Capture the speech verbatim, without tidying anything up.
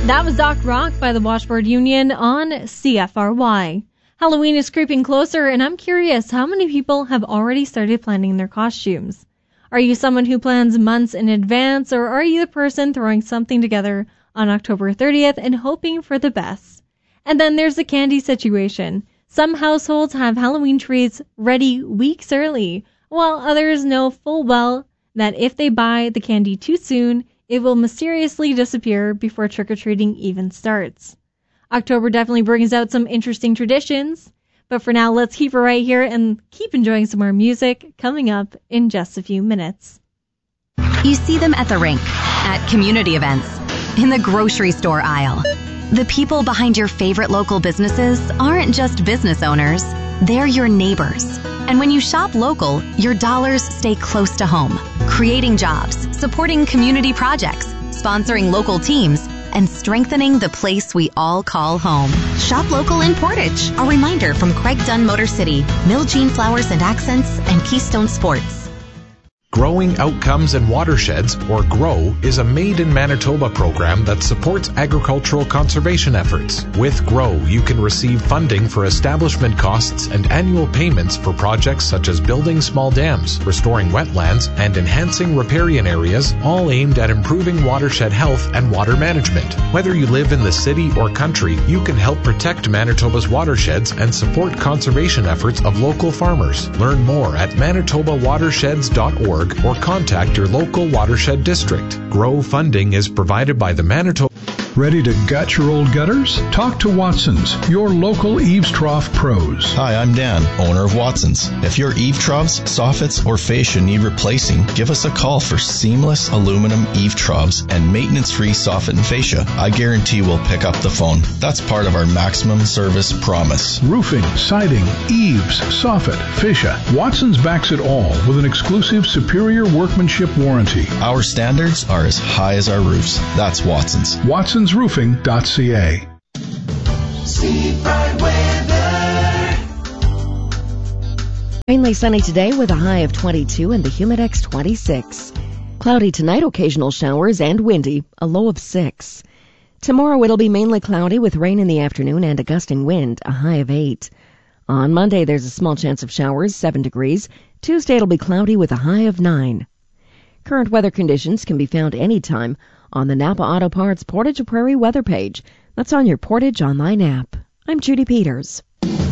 That was Doc Rock by the Washboard Union on C F R Y. Halloween is creeping closer, and I'm curious how many people have already started planning their costumes. Are you someone who plans months in advance, or are you the person throwing something together on October thirtieth and hoping for the best? And then there's the candy situation. Some households have Halloween treats ready weeks early, while others know full well that if they buy the candy too soon, it will mysteriously disappear before trick-or-treating even starts. October definitely brings out some interesting traditions, but for now, let's keep it right here and keep enjoying some more music coming up in just a few minutes. You see them at the rink, at community events, in the grocery store aisle. The people behind your favorite local businesses aren't just business owners, they're your neighbors. And when you shop local, your dollars stay close to home, creating jobs, supporting community projects, sponsoring local teams, and strengthening the place we all call home. Shop local in Portage. A reminder from Craig Dunn Motor City, Mill Jean Flowers and Accents, and Keystone Sports. Growing Outcomes and Watersheds, or GROW, is a Made in Manitoba program that supports agricultural conservation efforts. With GROW, you can receive funding for establishment costs and annual payments for projects such as building small dams, restoring wetlands, and enhancing riparian areas, all aimed at improving watershed health and water management. Whether you live in the city or country, you can help protect Manitoba's watersheds and support conservation efforts of local farmers. Learn more at manitoba watersheds dot org or contact your local watershed district. GROW funding is provided by the Manitoba... Ready to gut your old gutters? Talk to Watson's, your local eaves trough pros. Hi, I'm Dan, owner of Watson's. If your eave troughs, soffits, or fascia need replacing, give us a call for seamless aluminum eave troughs and maintenance-free soffit and fascia. I guarantee we'll pick up the phone. That's part of our maximum service promise. Roofing, siding, eaves, soffit, fascia. Watson's backs it all with an exclusive superior workmanship warranty. Our standards are as high as our roofs. That's Watson's. Watson's Roofing dot C A. Seafront weather. Mainly sunny today with a high of twenty-two and the Humidex twenty-six. Cloudy tonight, occasional showers and windy, a low of six. Tomorrow it'll be mainly cloudy with rain in the afternoon and a gusting wind, a high of eight. On Monday there's a small chance of showers, seven degrees. Tuesday it'll be cloudy with a high of nine. Current weather conditions can be found anytime on the Napa Auto Parts Portage Prairie weather page. That's on your Portage Online app. I'm Judy Peters.